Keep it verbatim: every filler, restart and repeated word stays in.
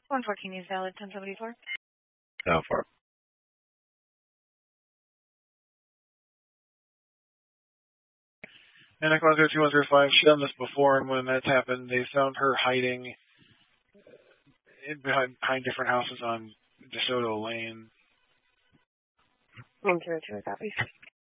one fourteen is valid, ten seventy-four. How far? And Equinox zero two one zero five, she's done this before, and when that's happened, they found her hiding in behind, behind different houses on DeSoto Lane. one zero two, copy.